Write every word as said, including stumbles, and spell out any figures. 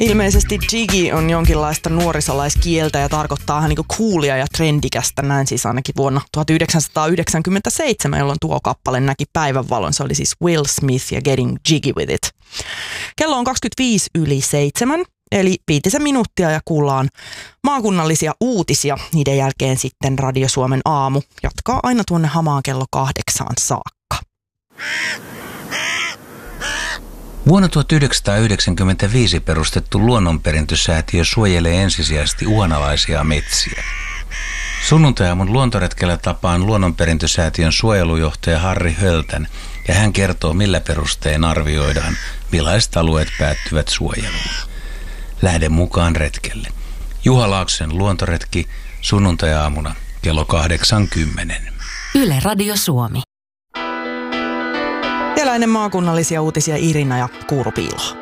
Ilmeisesti jiggy on jonkinlaista nuorisolaiskieltä ja tarkoittaa ihan niin kuin coolia ja trendikästä, näin siis ainakin vuonna tuhatyhdeksänsataayhdeksänkymmentäseitsemän, jolloin tuo kappale näki päivänvalon. Se oli siis Will Smith ja Getting Jiggy with It. Kello on kaksikymmentäviisi yli seitsemän, eli viitisen minuuttia ja kuullaan maakunnallisia uutisia. Niiden jälkeen sitten Radio Suomen aamu jatkaa aina tuonne hamaan kello kahdeksaan saakka. Vuonna tuhatyhdeksänsataayhdeksänkymmentäviisi perustettu luonnonperintösäätiö suojelee ensisijaisesti uhanalaisia metsiä. Sunnuntai-aamun luontoretkellä tapaan luonnonperintösäätiön suojelujohtaja Harri Höltän ja hän kertoo, millä perustein arvioidaan, millaiset alueet päättyvät suojeluun. Lähde mukaan retkelle. Juha Laaksosen luontoretki sunnuntai-aamuna kello kahdeksankymmentä. Yle Radio Suomi. Eläinen maakunnallisia uutisia Irina ja Kuuru Piiloa.